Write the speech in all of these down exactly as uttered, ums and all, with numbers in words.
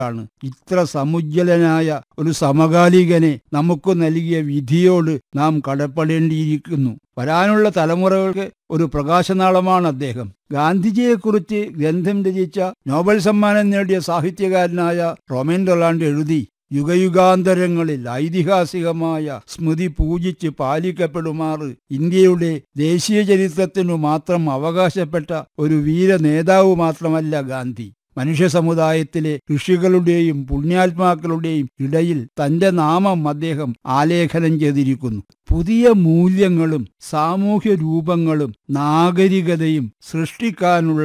ആണ്. ഇത്ര സമുജ്വലനായ ഒരു സമകാലികനെ നമുക്ക് നൽകിയ വിധിയോട് നാം കടപ്പെടേണ്ടിയിരിക്കുന്നു. വരാനുള്ള തലമുറകൾക്ക് ഒരു പ്രകാശനാളമാണ് അദ്ദേഹം. ഗാന്ധിജിയെക്കുറിച്ച് ഗ്രന്ഥം രചിച്ച നോബൽ സമ്മാനം നേടിയ സാഹിത്യകാരനായ റോമൻ റൊളാണ്ട് എഴുതി, യുഗയുഗാന്തരങ്ങളിൽ ഐതിഹാസികമായ സ്മൃതി പൂജിച്ച് പാലിക്കപ്പെടുമാറ് ഇന്ത്യയുടെ ദേശീയ ചരിത്രത്തിനു മാത്രം അവകാശപ്പെട്ട ഒരു വീര നേതാവ് മാത്രമല്ല ഗാന്ധി. മനുഷ്യ സമുദായത്തിലെ ഋഷികളുടെയും പുണ്യാത്മാക്കളുടെയും ഇടയിൽ തന്റെ നാമം അദ്ദേഹം ആലേഖനം ചെയ്തിരിക്കുന്നു. പുതിയ മൂല്യങ്ങളും സാമൂഹ്യ രൂപങ്ങളും നാഗരികതയും സൃഷ്ടിക്കാനുള്ള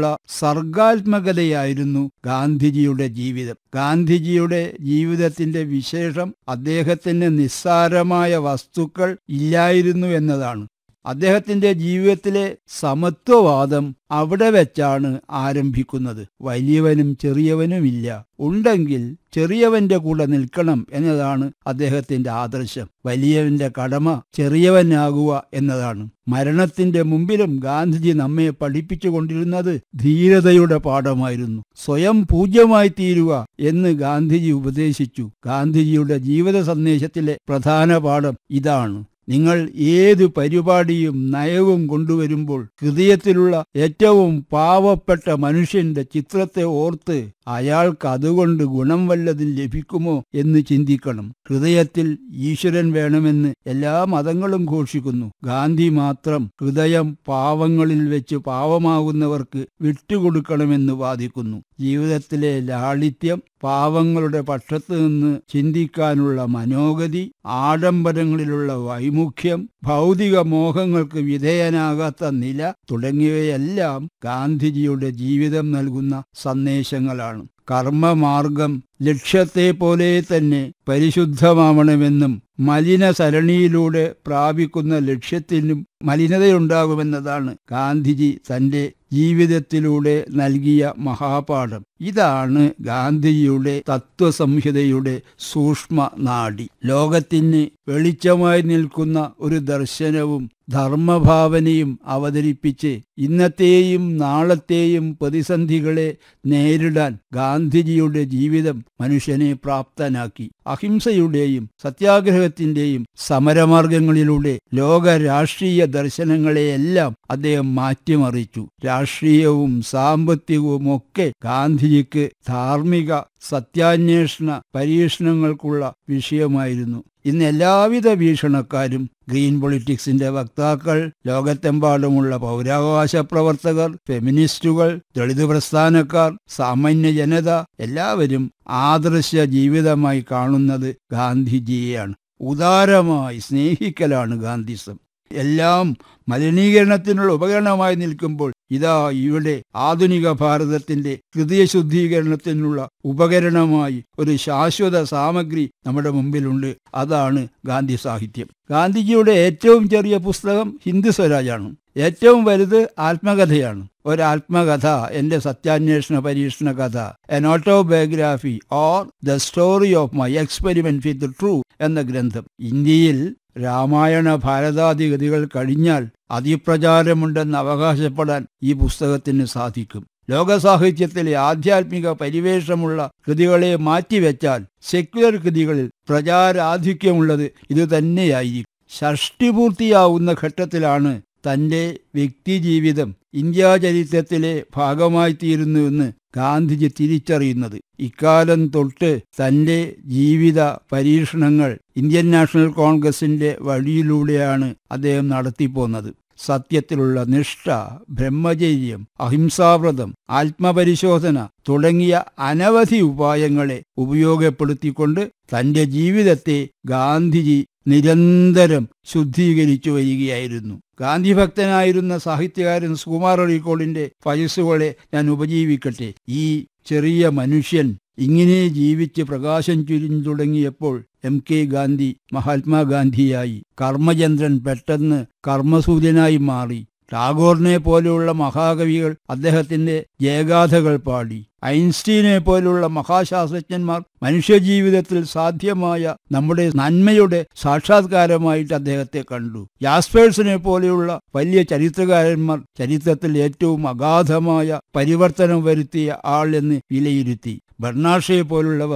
സർഗാത്മകതയായിരുന്നു ഗാന്ധിജിയുടെ ജീവിതം. ഗാന്ധിജിയുടെ ജീവിതത്തിന്റെ വിശേഷം അദ്ദേഹത്തിന് നിസ്സാരമായ വസ്തുക്കൾ ഇല്ലായിരുന്നു എന്നതാണ്. അദ്ദേഹത്തിന്റെ ജീവിതത്തിലെ സമത്വവാദം അവിടെ വെച്ചാണ് ആരംഭിക്കുന്നത്. വലിയവനും ചെറിയവനുമില്ല, ഉണ്ടെങ്കിൽ ചെറിയവന്റെ കൂടെ നിൽക്കണം എന്നതാണ് അദ്ദേഹത്തിന്റെ ആദർശം. വലിയവന്റെ കടമ ചെറിയവനാകുക എന്നതാണ്. മരണത്തിന്റെ മുമ്പിലും ഗാന്ധിജി നമ്മെ പഠിപ്പിച്ചു കൊണ്ടിരുന്നത് ധീരതയുടെ പാഠമായിരുന്നു. സ്വയം പൂജ്യമായി തീരുക എന്ന് ഗാന്ധിജി ഉപദേശിച്ചു. ഗാന്ധിജിയുടെ ജീവിത സന്ദേശത്തിലെ പ്രധാന പാഠം ഇതാണ്: നിങ്ങൾ ഏത് പരിപാടിയും നയവും കൊണ്ടുവരുമ്പോൾ ഹൃദയത്തിലുള്ള ഏറ്റവും പാവപ്പെട്ട മനുഷ്യന്റെ ചിത്രത്തെ ഓർത്ത് അയാൾക്ക് അതുകൊണ്ട് ഗുണം വല്ലതും ലഭിക്കുമോ എന്ന് ചിന്തിക്കണം. ഹൃദയത്തിൽ ഈശ്വരൻ വേണമെന്ന് എല്ലാ മതങ്ങളും ഘോഷിക്കുന്നു. ഗാന്ധി മാത്രം ഹൃദയം പാവങ്ങളിൽ വെച്ച് പാവമാകുന്നവർക്ക് വിട്ടുകൊടുക്കണമെന്ന് വാദിക്കുന്നു. ജീവിതത്തിലെ ലാളിത്യം, പാവങ്ങളുടെ പക്ഷത്ത് നിന്ന് ചിന്തിക്കാനുള്ള മനോഗതി, ആഡംബരങ്ങളിലുള്ള വൈമുഖ്യം, ഭൗതിക മോഹങ്ങൾക്ക് വിധേയനാകാത്ത നില തുടങ്ങിയവയെല്ലാം ഗാന്ധിജിയുടെ ജീവിതം നൽകുന്ന സന്ദേശങ്ങളാണ്. കർമ്മമാർഗം ലക്ഷ്യത്തെ പോലെ തന്നെ പരിശുദ്ധമാവണമെന്നും മലിന സരണിയിലൂടെ പ്രാപിക്കുന്ന ലക്ഷ്യത്തിനും മലിനതയുണ്ടാകുമെന്നതാണ് ഗാന്ധിജി തന്റെ ജീവിതത്തിലൂടെ നൽകിയ മഹാപാഠം. ഇതാണ് ഗാന്ധിജിയുടെ തത്വസംഹിതയുടെ സൂക്ഷ്മ നാഡി. ലോകത്തിന് വെളിച്ചമായി നിൽക്കുന്ന ഒരു ദർശനവും ധർമ്മഭാവനയും അവതരിപ്പിച്ച് ഇന്നത്തെയും നാളത്തെയും പ്രതിസന്ധികളെ നേരിടാൻ ഗാന്ധിജിയുടെ ജീവിതം മനുഷ്യനെ പ്രാപ്തനാക്കി. അഹിംസയുടെയും സത്യാഗ്രഹത്തിന്റെയും സമരമാർഗങ്ങളിലൂടെ ലോക രാഷ്ട്രീയ ദർശനങ്ങളെയെല്ലാം അദ്ദേഹം മാറ്റിമറിച്ചു. രാഷ്ട്രീയവും സാമ്പത്തികവും ഒക്കെ ഗാന്ധിജിക്ക് ധാർമ്മിക സത്യാന്വേഷണ പരീക്ഷണങ്ങൾക്കുള്ള വിഷയമായിരുന്നു. ഇന്ന് എല്ലാവിധ വീക്ഷണക്കാരും, ഗ്രീൻ പൊളിറ്റിക്സിന്റെ വക്താക്കൾ, ലോകത്തെമ്പാടുമുള്ള പൗരാവകാശ പ്രവർത്തകർ, ഫെമിനിസ്റ്റുകൾ, ദളിത് പ്രസ്ഥാനക്കാർ, സാമാന്യ ജനത എല്ലാവരും ആദർശ ജീവിതമായി കാണുന്നത് ഗാന്ധിജിയെയാണ്. ഉദാരമായി സ്നേഹിക്കലാണ് ഗാന്ധിസം. എല്ലാം മലിനീകരണത്തിനുള്ള ഉപകരണമായി നിൽക്കുമ്പോൾ ഇതാ ഇവിടെ ആധുനിക ഭാരതത്തിന്റെ ഹൃദയശുദ്ധീകരണത്തിനുള്ള ഉപകരണമായി ഒരു ശാശ്വത സാമഗ്രി നമ്മുടെ മുമ്പിലുണ്ട്. അതാണ് ഗാന്ധി സാഹിത്യം. ഗാന്ധിജിയുടെ ഏറ്റവും ചെറിയ പുസ്തകം ഹിന്ദു സ്വരാജാണ്. ഏറ്റവും വലുത് ആത്മകഥയാണ്. ഒരാത്മകഥ, എന്റെ സത്യാന്വേഷണ പരീക്ഷണ കഥ, N autobiography or the story of my experiment with true എന്ന ഗ്രന്ഥം. ഇന്ത്യയിൽ രാമായണ ഭാരതാദി കൃതികൾ കഴിഞ്ഞാൽ അതിപ്രചാരമുണ്ടെന്ന് അവകാശപ്പെടാൻ ഈ പുസ്തകത്തിന് സാധിക്കും. ലോകസാഹിത്യത്തിലെ ആധ്യാത്മിക പരിവേഷമുള്ള കൃതികളെ മാറ്റിവെച്ചാൽ സെക്യുലർ കൃതികളിൽ പ്രചാരാധിക്യമുള്ളത് ഇത് തന്നെയായിരിക്കും. ഷഷ്ടിപൂർത്തിയാവുന്ന ഘട്ടത്തിലാണ് തന്റെ വ്യക്തിജീവിതം ഇന്ത്യാ ചരിത്രത്തിലെ ഭാഗമായി തീരുന്നുവെന്ന് ഗാന്ധിജി തിരിച്ചറിയുന്നത്. ഇക്കാലം തൊട്ട് തന്റെ ജീവിത പരീക്ഷണങ്ങൾ ഇന്ത്യൻ നാഷണൽ കോൺഗ്രസിന്റെ വഴിയിലൂടെയാണ് അദ്ദേഹം നടത്തിപ്പോന്നത്. സത്യത്തിലുള്ള നിഷ്ഠ, ബ്രഹ്മചര്യം, അഹിംസാവ്രതം, ആത്മപരിശോധന തുടങ്ങിയ അനവധി ഉപായങ്ങളെ ഉപയോഗപ്പെടുത്തിക്കൊണ്ട് തന്റെ ജീവിതത്തെ ഗാന്ധിജി നിരന്തരം ശുദ്ധീകരിച്ചു വരികയായിരുന്നു. ഗാന്ധി ഭക്തനായിരുന്ന സാഹിത്യകാരൻ സുകുമാർ അഴീക്കോടിന്റെ പയസ്സുകളെ ഞാൻ ഉപജീവിക്കട്ടെ. ഈ ചെറിയ മനുഷ്യൻ ഇങ്ങനെ ജീവിച്ച് പ്രകാശം ചുരിഞ്ഞു തുടങ്ങിയപ്പോൾ എം കെ ഗാന്ധി മഹാത്മാഗാന്ധിയായി. കർമ്മചന്ദ്രൻ പെട്ടെന്ന് കർമ്മസൂര്യനായി മാറി. ടാഗോറിനെ പോലെയുള്ള മഹാകവികൾ അദ്ദേഹത്തിന്റെ ജയഗാഥകൾ പാടി. ഐൻസ്റ്റീനെ പോലുള്ള മഹാശാസ്ത്രജ്ഞന്മാർ മനുഷ്യജീവിതത്തിൽ സാധ്യമായ നമ്മുടെ നന്മയുടെ സാക്ഷാത്കാരമായിട്ട് അദ്ദേഹത്തെ കണ്ടു. യാസ്പേഴ്സിനെ പോലെയുള്ള വലിയ ചരിത്രകാരന്മാർ ചരിത്രത്തിൽ ഏറ്റവും അഗാധമായ പരിവർത്തനം വരുത്തിയ ആൾ എന്ന് വിലയിരുത്തി. ബർണാഷയെ പോലുള്ളവർ